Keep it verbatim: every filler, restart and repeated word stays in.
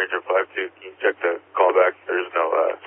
Ranger five two. Can you check the callback? There's no uh,